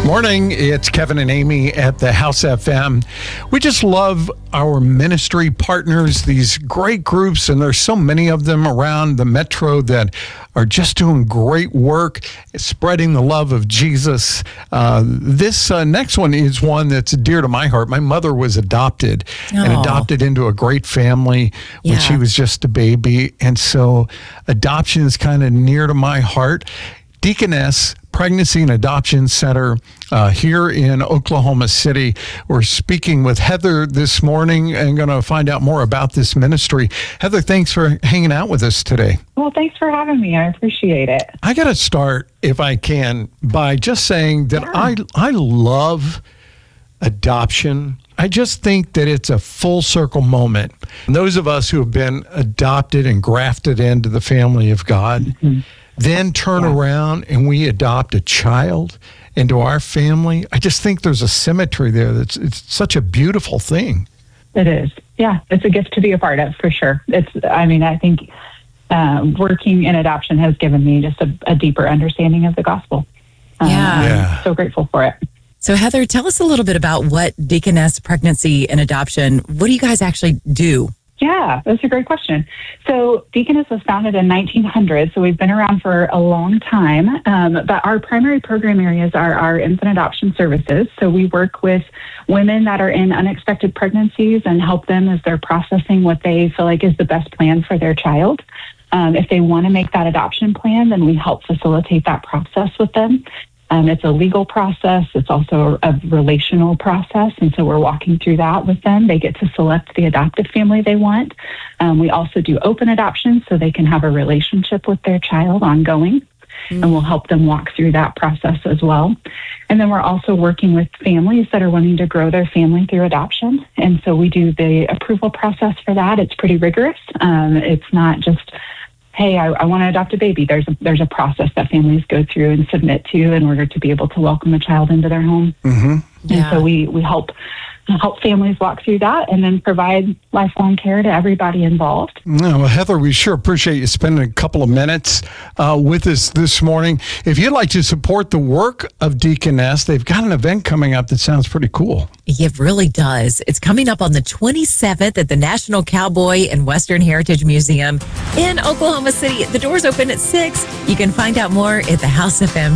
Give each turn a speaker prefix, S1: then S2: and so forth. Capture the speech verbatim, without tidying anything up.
S1: Morning, it's Kevin and Amy at the House F M. We just love our ministry partners, these great groups, and there's so many of them around the metro that are just doing great work, spreading the love of Jesus. Uh, this uh, next one is one that's dear to my heart. My mother was adopted
S2: Aww.
S1: and adopted into a great family when
S2: Yeah.
S1: she was just a baby, and so adoption is kind of near to my heart. Deaconess Pregnancy and Adoption Center uh, here in Oklahoma City. We're speaking with Heather this morning and going to find out more about this ministry. Heather, thanks for hanging out with us today.
S3: Well, thanks for having me. I appreciate it.
S1: I got to start, if I can, by just saying that
S3: Yeah.
S1: I I love adoption. I just think that it's a full circle moment. And those of us who have been adopted and grafted into the family of God, mm-hmm. then turn yeah. around and we adopt a child into our family. I just think there's a symmetry there. That's it's such a beautiful thing.
S3: It is. Yeah, it's a gift to be a part of, for sure. It's. I mean, I think uh, working in adoption has given me just a, a deeper understanding of the gospel. Um,
S2: Yeah.
S1: yeah.
S3: I'm so grateful for it.
S2: So, Heather, tell us a little bit about what Deaconess Pregnancy and Adoption, what do you guys actually do?
S3: Yeah, that's a great question. So Deaconess was founded in nineteen hundred, so we've been around for a long time. Um, but our primary program areas are our infant adoption services. So we work with women that are in unexpected pregnancies and help them as they're processing what they feel like is the best plan for their child. Um, if they want to make that adoption plan, then we help facilitate that process with them. Um, it's a legal process. It's also a relational process. And so we're walking through that with them. They get to select the adoptive family they want. Um, we also do open adoption so they can have a relationship with their child ongoing. Mm-hmm. And we'll help them walk through that process as well. And then we're also working with families that are wanting to grow their family through adoption. And so we do the approval process for that. It's pretty rigorous. Um, it's not just, hey, I, I want to adopt a baby. There's a, there's a process that families go through and submit to in order to be able to welcome a child into their home.
S1: Mm-hmm.
S3: And
S2: Yeah.
S3: so we, we help help families walk through that and then provide lifelong care to everybody involved.
S1: No, well, Heather, we sure appreciate you spending a couple of minutes uh, with us this morning. If you'd like to support the work of Deaconess, they've got an event coming up that sounds pretty cool.
S2: It really does. It's coming up on the twenty-seventh at the National Cowboy and Western Heritage Museum in Oklahoma City. The doors open at six. You can find out more at the house f m